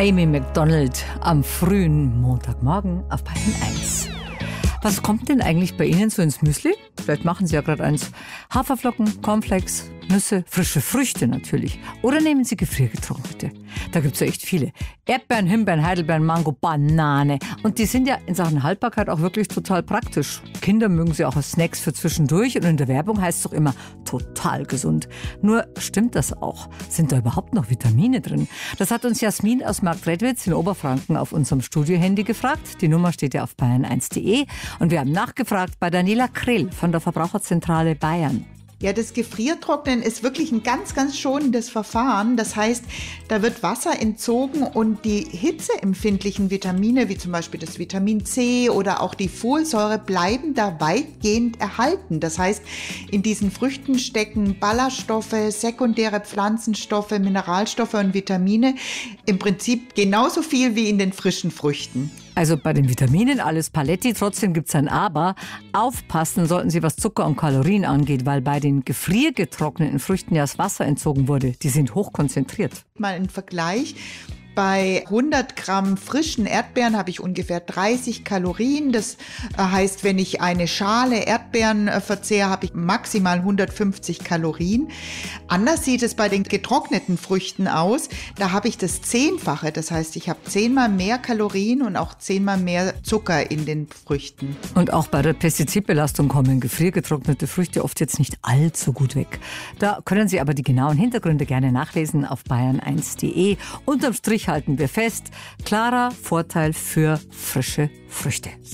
Amy Macdonald am frühen Montagmorgen auf Bayern 1. Was kommt denn eigentlich bei Ihnen so ins Müsli? Vielleicht machen Sie ja gerade eins. Haferflocken, Cornflakes, Nüsse, frische Früchte natürlich. Oder nehmen Sie gefriergetrocknete. Da gibt es ja echt viele. Erdbeeren, Himbeeren, Heidelbeeren, Mango, Banane. Und die sind ja in Sachen Haltbarkeit auch wirklich total praktisch. Kinder mögen sie auch als Snacks für zwischendurch. Und in der Werbung heißt es doch immer, total gesund. Nur stimmt das auch? Sind da überhaupt noch Vitamine drin? Das hat uns Jasmin aus Marktredwitz in Oberfranken auf unserem Studiohandy gefragt. Die Nummer steht ja auf bayern1.de. Und wir haben nachgefragt bei Daniela Krill von der Verbraucherzentrale Bayern. Ja, das Gefriertrocknen ist wirklich ein ganz, ganz schonendes Verfahren. Das heißt, da wird Wasser entzogen und die hitzeempfindlichen Vitamine, wie zum Beispiel das Vitamin C oder auch die Folsäure, bleiben da weitgehend erhalten. Das heißt, in diesen Früchten stecken Ballaststoffe, sekundäre Pflanzenstoffe, Mineralstoffe und Vitamine. Im Prinzip genauso viel wie in den frischen Früchten. Also bei den Vitaminen alles Paletti, trotzdem gibt es ein Aber. Aufpassen sollten Sie, was Zucker und Kalorien angeht, weil bei den gefriergetrockneten Früchten ja das Wasser entzogen wurde. Die sind hochkonzentriert. Mal ein Vergleich. Bei 100 Gramm frischen Erdbeeren habe ich ungefähr 30 Kalorien. Das heißt, wenn ich eine Schale Erdbeeren verzehre, habe ich maximal 150 Kalorien. Anders sieht es bei den getrockneten Früchten aus. Da habe ich das 10-fache. Das heißt, ich habe 10-mal mehr Kalorien und auch 10-mal mehr Zucker in den Früchten. Und auch bei der Pestizidbelastung kommen gefriergetrocknete Früchte oft jetzt nicht allzu gut weg. Da können Sie aber die genauen Hintergründe gerne nachlesen auf bayern1.de. Unterm Strich halten wir fest, klarer Vorteil für frische Früchte.